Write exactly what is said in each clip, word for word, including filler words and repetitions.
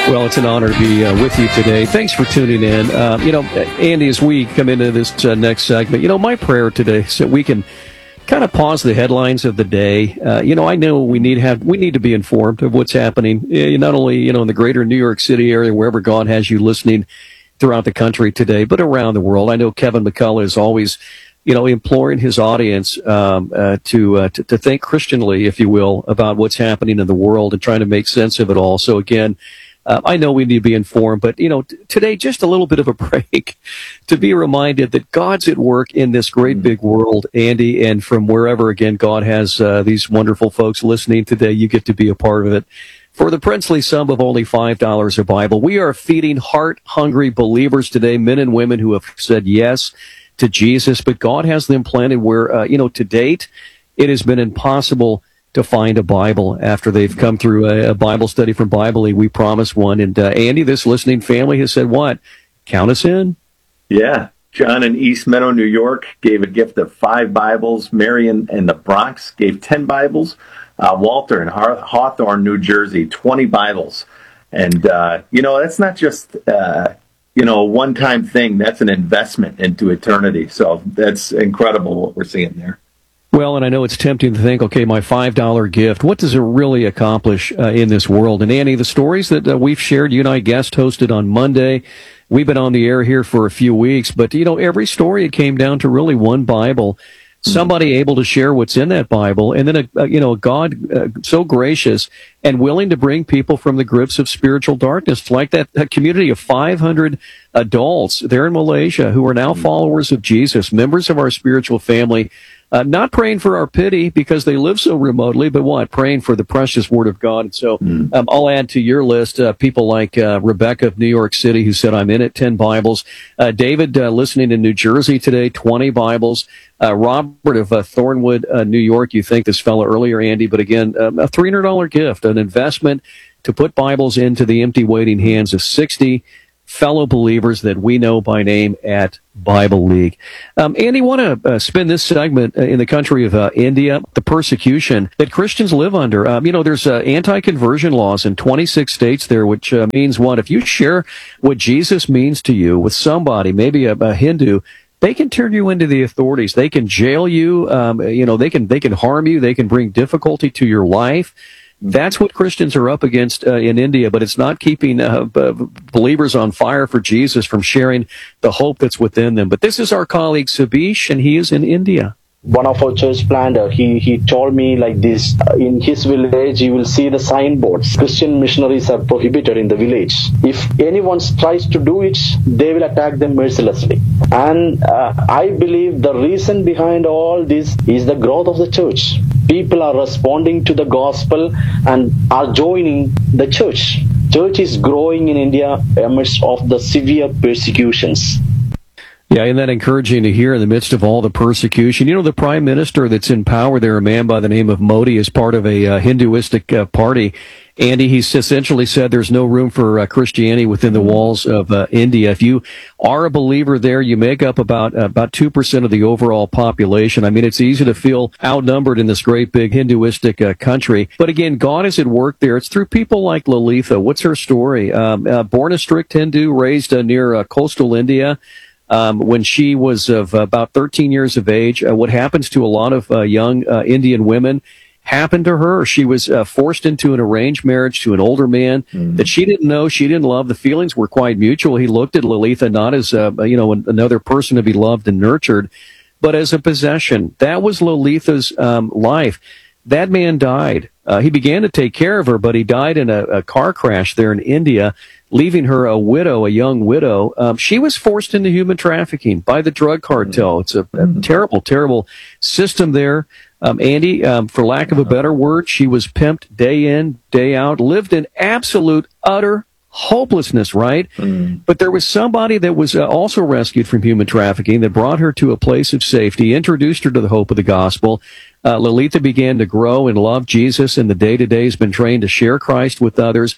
Well, it's an honor to be uh, with you today. Thanks for tuning in. Uh, you know, Andy, as we come into this uh, next segment, you know, my prayer today is that we can kind of pause the headlines of the day. Uh, you know, I know we need have we need to be informed of what's happening, uh, not only, you know, in the greater New York City area, wherever God has you listening throughout the country today, but around the world. I know Kevin McCullough is always, you know, imploring his audience um, uh, to, uh, to to think Christianly, if you will, about what's happening in the world and trying to make sense of it all. So again, Uh, I know we need to be informed, but, you know, t- today, just a little bit of a break to be reminded that God's at work in this great big world, Andy, and from wherever, again, God has uh, these wonderful folks listening today, you get to be a part of it. For the princely sum of only five dollars a Bible, we are feeding heart-hungry believers today, men and women who have said yes to Jesus, but God has them planted where, uh, you know, to date, it has been impossible to find a Bible after they've come through a, a Bible study from Bible-y. We promised one. And uh, Andy, this listening family has said what? Count us in. Yeah. John in East Meadow, New York, gave a gift of five Bibles. Marion in the Bronx gave ten Bibles. Uh, Walter in Haw- Hawthorne, New Jersey, twenty Bibles. And, uh, you know, that's not just, uh, you know, a one-time thing. That's an investment into eternity. So that's incredible what we're seeing there. Well, and I know it's tempting to think, okay, my five dollar gift, what does it really accomplish uh, in this world? And Annie, the stories that uh, we've shared, you and I guest hosted on Monday, we've been on the air here for a few weeks, but, you know, every story, it came down to really one Bible, somebody able to share what's in that Bible, and then, a, a, you know, God uh, so gracious and willing to bring people from the grips of spiritual darkness, like that, that community of five hundred adults there in Malaysia who are now followers of Jesus, members of our spiritual family. Uh, not praying for our pity because they live so remotely, but what? Praying for the precious Word of God. And so um, I'll add to your list uh, people like uh, Rebecca of New York City who said, I'm in it, ten Bibles. Uh, David, uh, listening in New Jersey today, twenty Bibles. Uh, Robert of uh, Thornwood, uh, New York, you think this fellow earlier, Andy, but again, um, a three hundred dollar gift, an investment to put Bibles into the empty waiting hands of sixty fellow believers that we know by name at Bible League. Um, Andy, want to uh, spend this segment uh, in the country of uh, India, the persecution that Christians live under. Um, you know, there's uh, anti-conversion laws in twenty-six states there, which uh, means what? If you share what Jesus means to you with somebody, maybe a, a Hindu, they can turn you into the authorities. They can jail you. Um, you know, they can they can harm you. They can bring difficulty to your life. That's what Christians are up against uh, in India, but it's not keeping uh, b- believers on fire for Jesus from sharing the hope that's within them. But this is our colleague Sabish, and he is in India. One of our church planter, he, he told me like this, uh, in his village you will see the signboards. Christian missionaries are prohibited in the village. If anyone tries to do it, they will attack them mercilessly. And uh, I believe the reason behind all this is the growth of the church. People are responding to the gospel and are joining the church. Church is growing in India amidst of the severe persecutions. Yeah, isn't that encouraging to hear in the midst of all the persecution? You know, the prime minister that's in power there, a man by the name of Modi, is part of a uh, Hinduistic uh, party. Andy, he's essentially said there's no room for uh, Christianity within the walls of uh, India. If you are a believer there, you make up about uh, about two percent of the overall population. I mean, it's easy to feel outnumbered in this great big Hinduistic uh, country. But again, God is at work there. It's through people like Lalitha. What's her story? Um, uh, born a strict Hindu, raised uh, near uh, coastal India. Um, when she was of about thirteen years of age, uh, what happens to a lot of uh, young uh, Indian women happened to her. She was uh, forced into an arranged marriage to an older man mm. that she didn't know, she didn't love. The feelings were quite mutual. He looked at Lalitha not as uh, you know another person to be loved and nurtured, but as a possession. That was Lalitha's um, life. That man died. Uh, he began to take care of her, but he died in a, a car crash there in India, leaving her a widow, a young widow. Um, she was forced into human trafficking by the drug cartel. It's a, a terrible, terrible system there. Um, Andy, um, for lack of a better word, she was pimped day in, day out, lived in absolute, utter hopelessness, right? Mm. But there was somebody that was uh, also rescued from human trafficking that brought her to a place of safety, introduced her to the hope of the gospel. Uh, Lalitha began to grow and love Jesus, and the day-to-day has been trained to share Christ with others.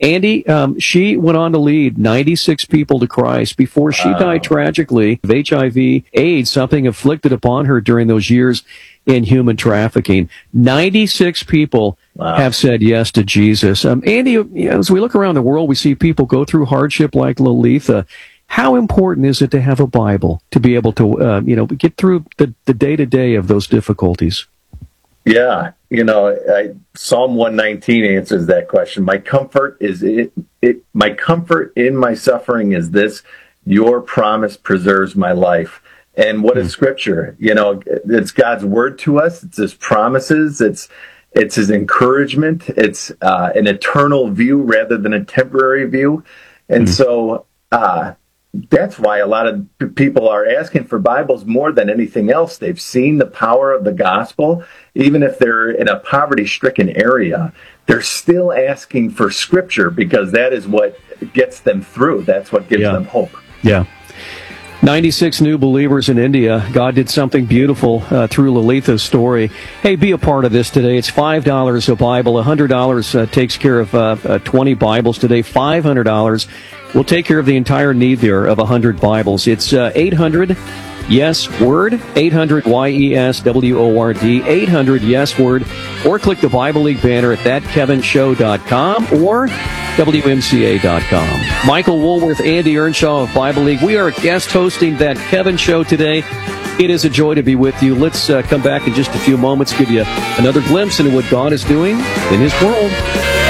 Andy, um, she went on to lead ninety-six people to Christ before she Wow. died tragically of H I V AIDS, something afflicted upon her during those years in human trafficking. ninety-six people Wow. have said yes to Jesus. Um, Andy, you know, as we look around the world, we see people go through hardship like Lalitha. How important is it to have a Bible to be able to, uh, you know, get through the, the day-to-day of those difficulties? Yeah, you know, I, Psalm one nineteen answers that question. My comfort is it, it. My comfort in my suffering is this: your promise preserves my life. And what is Scripture? You know, it's God's word to us. It's His promises. It's it's His encouragement. It's uh, an eternal view rather than a temporary view. And Mm. so uh, that's why a lot of p- people are asking for Bibles more than anything else. They've seen the power of the gospel. Even if they're in a poverty-stricken area, they're still asking for Scripture because that is what gets them through. That's what gives Yeah. them hope. Yeah. ninety-six new believers in India. God did something beautiful uh, through Lalitha's story. Hey, be a part of this today. It's five dollars a Bible. one hundred dollars uh, takes care of uh, uh, twenty Bibles today. five hundred dollars will take care of the entire need there of one hundred Bibles. It's uh, eight hundred yes word, eight hundred Y E S W O R D, eight hundred yes word, or click the Bible League banner at that kevin show dot com or W M C A dot com. Michael Woolworth, Andy Earnshaw of Bible League. We are guest hosting That Kevin Show today. It is a joy to be with you. Let's uh, come back in just a few moments, give you another glimpse into what God is doing in His world.